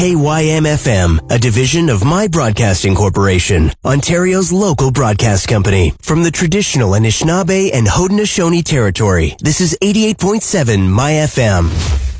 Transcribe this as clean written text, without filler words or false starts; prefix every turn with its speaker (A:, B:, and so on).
A: KYM-FM, a division of My Broadcasting Corporation, Ontario's local broadcast company. From the traditional Anishinaabe and Haudenosaunee territory, this is 88.7 My FM.